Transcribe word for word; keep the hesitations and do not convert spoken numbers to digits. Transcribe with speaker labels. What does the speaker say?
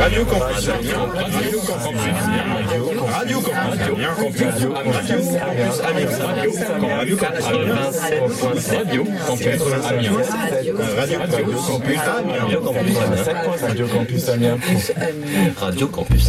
Speaker 1: Radio Campus Amiens. Radio Campus Amiens. Radio Campus Amiens. Radio Campus Amiens. Radio Campus Radio Campus Amiens. Radio Campus Amiens. Radio Campus Amiens. Radio Campus Amiens. Radio Campus.